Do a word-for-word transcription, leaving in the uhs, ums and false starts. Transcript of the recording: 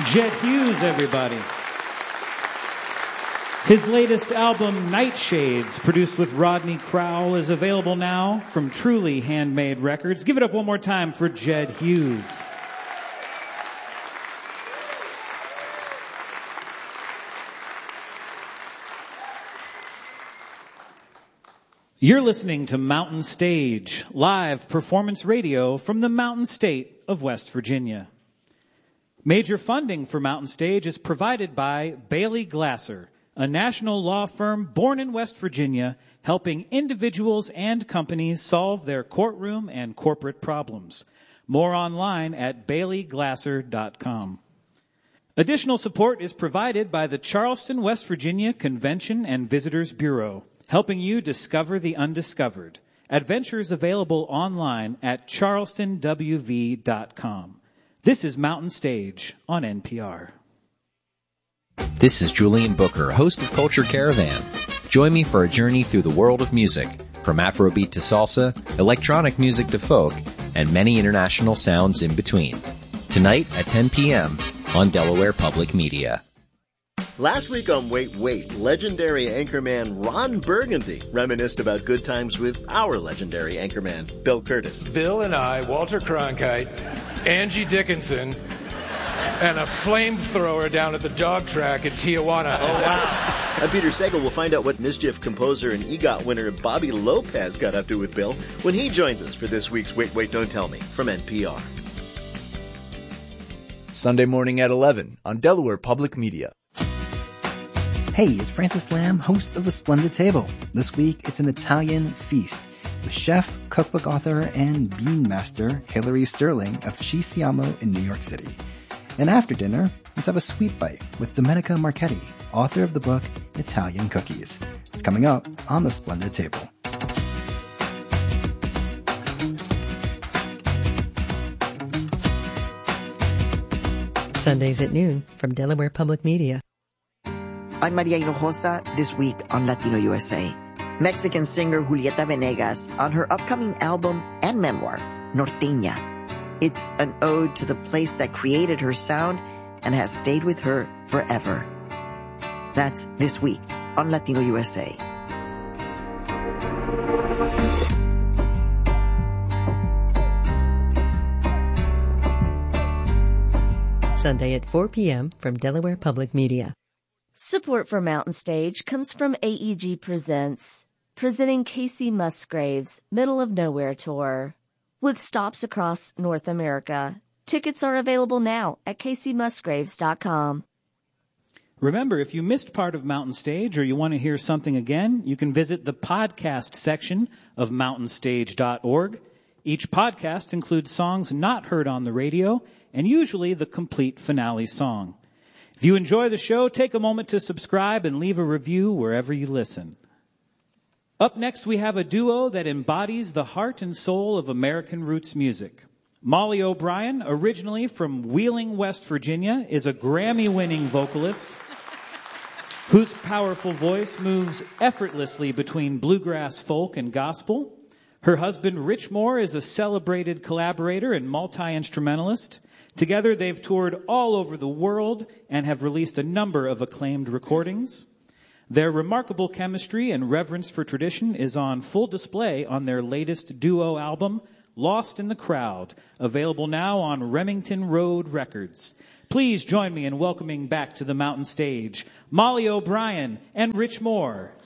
Jed Hughes, everybody. His latest album, Nightshades, produced with Rodney Crowell, is available now from Truly Handmade Records. Give it up one more time for Jed Hughes. You're listening to Mountain Stage, live performance radio from the Mountain State of West Virginia. Major funding for Mountain Stage is provided by Bailey Glasser, a national law firm born in West Virginia, helping individuals and companies solve their courtroom and corporate problems. More online at bailey glasser dot com. Additional support is provided by the Charleston, West Virginia Convention and Visitors Bureau, helping you discover the undiscovered. Adventures available online at charleston w v dot com. This is Mountain Stage on N P R. This is Julian Booker, host of Culture Caravan. Join me for a journey through the world of music, from Afrobeat to salsa, electronic music to folk, and many international sounds in between. Tonight at ten p.m. on Delaware Public Media. Last week on Wait, Wait, legendary anchorman Ron Burgundy reminisced about good times with our legendary anchorman, Bill Curtis. Bill and I, Walter Cronkite, Angie Dickinson, and a flamethrower down at the dog track in Tijuana. Oh, wow. I'm Peter Sagal. We'll find out what Mischief composer and EGOT winner Bobby Lopez got up to with Bill when he joins us for this week's Wait, Wait, Don't Tell Me from N P R. Sunday morning at eleven on Delaware Public Media. Hey, it's Francis Lamb, host of The Splendid Table. This week, it's an Italian feast with chef, cookbook author, and bean master Hilary Sterling of Ci Siamo in New York City. And after dinner, let's have a sweet bite with Domenica Marchetti, author of the book Italian Cookies. It's coming up on The Splendid Table. Sundays at noon from Delaware Public Media. I'm Maria Hinojosa, this week on Latino U S A. Mexican singer Julieta Venegas on her upcoming album and memoir, Norteña. It's an ode to the place that created her sound and has stayed with her forever. That's this week on Latino U S A. Sunday at four p.m. from Delaware Public Media. Support for Mountain Stage comes from A E G Presents, presenting Casey Musgrave's Middle of Nowhere Tour. With stops across North America. Tickets are available now at casey musgraves dot com. Remember, if you missed part of Mountain Stage or you want to hear something again, you can visit the podcast section of mountain stage dot org. Each podcast includes songs not heard on the radio and usually the complete finale song. If you enjoy the show, take a moment to subscribe and leave a review wherever you listen. Up next, we have a duo that embodies the heart and soul of American roots music. Molly O'Brien, originally from Wheeling, West Virginia, is a Grammy-winning vocalist whose powerful voice moves effortlessly between bluegrass, folk, and gospel. Her husband, Rich Moore, is a celebrated collaborator and multi-instrumentalist. Together, they've toured all over the world and have released a number of acclaimed recordings. Their remarkable chemistry and reverence for tradition is on full display on their latest duo album, Lost in the Crowd, available now on Remington Road Records. Please join me in welcoming back to the Mountain Stage Molly O'Brien and Rich Moore.